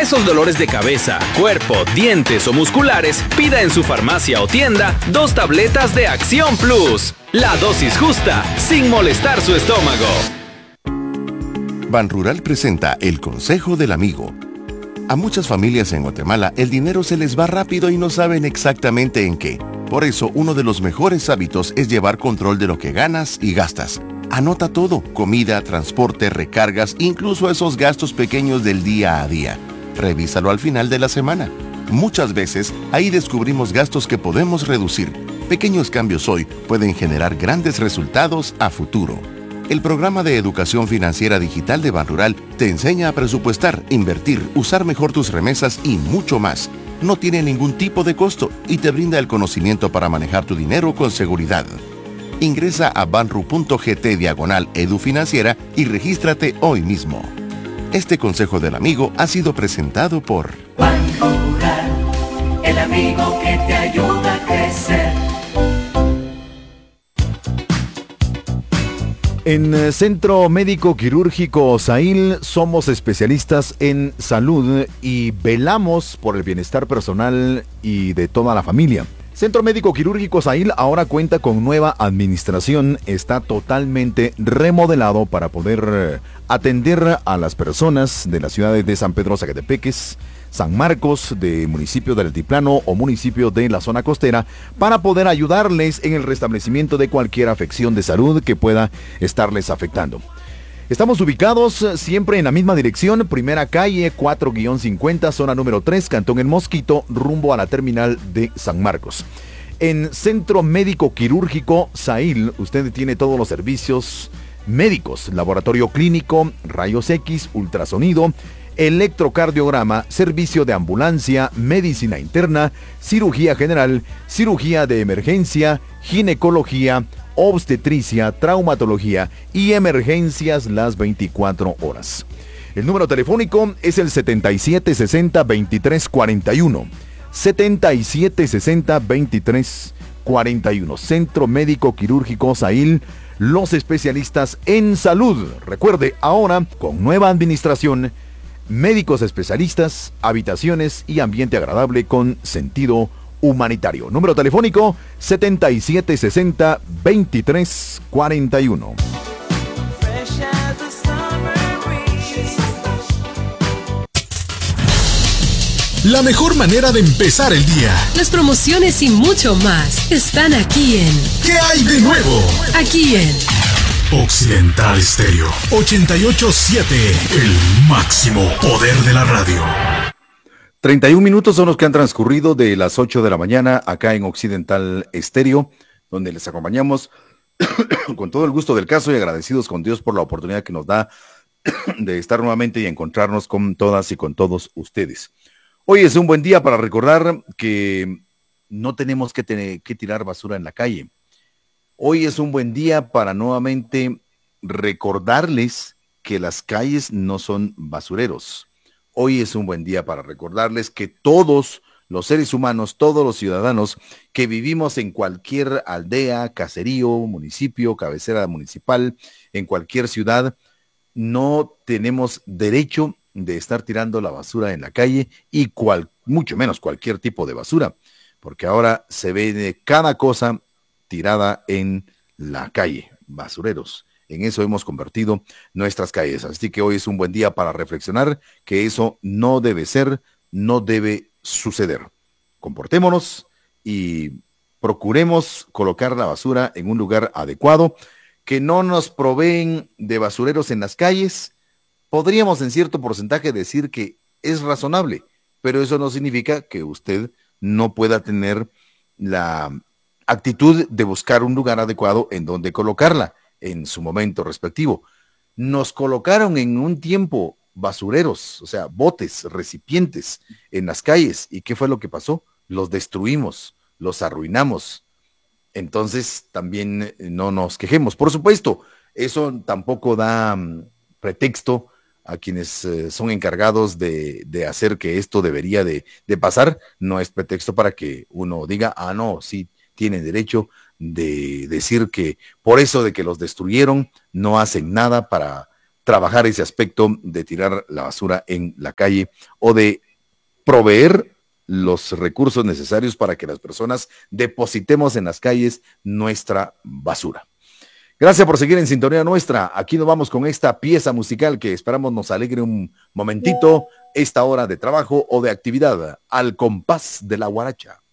esos dolores de cabeza, cuerpo, dientes o musculares, pida en su farmacia o tienda 2 tabletas de Acción Plus. La dosis justa, sin molestar su estómago. Banrural presenta el Consejo del Amigo. A muchas familias en Guatemala el dinero se les va rápido y no saben exactamente en qué. Por eso, uno de los mejores hábitos es llevar control de lo que ganas y gastas. Anota todo: comida, transporte, recargas, incluso esos gastos pequeños del día a día. Revísalo al final de la semana. Muchas veces, ahí descubrimos gastos que podemos reducir. Pequeños cambios hoy pueden generar grandes resultados a futuro. El programa de educación financiera digital de Banrural te enseña a presupuestar, invertir, usar mejor tus remesas y mucho más. No tiene ningún tipo de costo y te brinda el conocimiento para manejar tu dinero con seguridad. Ingresa a banru.gt/edufinanciera y regístrate hoy mismo. Este consejo del amigo ha sido presentado por Banrural, el amigo que te ayuda a crecer. En Centro Médico Quirúrgico Sail somos especialistas en salud y velamos por el bienestar personal y de toda la familia. Centro Médico Quirúrgico Sail ahora cuenta con nueva administración, está totalmente remodelado para poder atender a las personas de las ciudades de San Pedro Zacatepeques, San Marcos, de municipio del Altiplano o municipio de la zona costera, para poder ayudarles en el restablecimiento de cualquier afección de salud que pueda estarles afectando. Estamos ubicados siempre en la misma dirección, primera calle 4-50, zona número 3, Cantón El Mosquito, rumbo a la terminal de San Marcos. En Centro Médico Quirúrgico Sail, usted tiene todos los servicios médicos: laboratorio clínico, rayos X, ultrasonido, electrocardiograma, servicio de ambulancia, medicina interna, cirugía general, cirugía de emergencia, ginecología, obstetricia, traumatología y emergencias las 24 horas. El número telefónico es el 7760-2341. 7760-2341. Centro Médico Quirúrgico Sail, los especialistas en salud. Recuerde, ahora con nueva administración, médicos especialistas, habitaciones y ambiente agradable con sentido humanitario. Número telefónico 7760-2341. La mejor manera de empezar el día. Las promociones y mucho más están aquí en ¿Qué hay de nuevo? Aquí en Occidental Estéreo 88.7, el máximo poder de la radio. 31 minutos son los que han transcurrido de las 8 de la mañana acá en Occidental Estéreo, donde les acompañamos con todo el gusto del caso y agradecidos con Dios por la oportunidad que nos da de estar nuevamente y encontrarnos con todas y con todos ustedes. Hoy es un buen día para recordar que no tenemos que tirar basura en la calle. Hoy es un buen día para nuevamente recordarles que las calles no son basureros. Hoy es un buen día para recordarles que todos los seres humanos, todos los ciudadanos que vivimos en cualquier aldea, caserío, municipio, cabecera municipal, en cualquier ciudad, no tenemos derecho de estar tirando la basura en la calle y mucho menos cualquier tipo de basura, porque ahora se ve de cada cosa tirada en la calle, basureros. En eso hemos convertido nuestras calles. Así que hoy es un buen día para reflexionar que eso no debe ser, no debe suceder. Comportémonos y procuremos colocar la basura en un lugar adecuado, que no nos proveen de basureros en las calles. Podríamos en cierto porcentaje decir que es razonable, pero eso no significa que usted no pueda tener la actitud de buscar un lugar adecuado en donde colocarla en su momento respectivo. Nos colocaron en un tiempo basureros, o sea, botes, recipientes en las calles. ¿Y qué fue lo que pasó? Los destruimos, los arruinamos. Entonces, también no nos quejemos. Por supuesto, eso tampoco da pretexto a quienes son encargados de hacer que esto debería de pasar. No es pretexto para que uno diga, no, sí, tiene derecho de decir que por eso de que los destruyeron no hacen nada para trabajar ese aspecto de tirar la basura en la calle o de proveer los recursos necesarios para que las personas depositemos en las calles nuestra basura. Gracias por seguir en sintonía nuestra. Aquí nos vamos con esta pieza musical que esperamos nos alegre un momentito esta hora de trabajo o de actividad al compás de la guaracha.